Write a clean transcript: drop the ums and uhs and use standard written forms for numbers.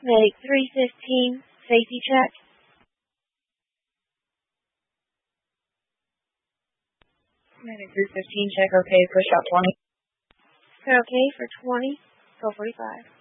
Medic 315, safety check. Medic 315, check okay, push out 20. Okay for 20, go 45.